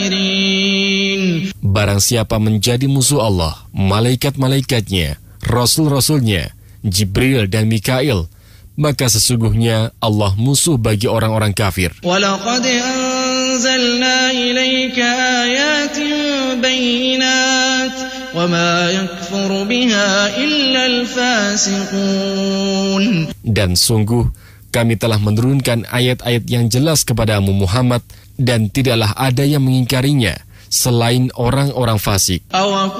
Barang siapa menjadi musuh Allah, malaikat-malaikatnya, rasul-rasulnya, Jibril dan Mikail, maka sesungguhnya Allah musuh bagi orang-orang kafir. وَلَقَدْ أَنزَلْنَا إِلَيْكَ آيَاتٍ بَيِّنَاتٍ وَمَا يَكْفُرُ بِهَا إِلَّا الْفَاسِقُونَ. Dan sungguh kami telah menurunkan ayat-ayat yang jelas kepadamu Muhammad, dan tidaklah ada yang mengingkarinya selain orang-orang fasik.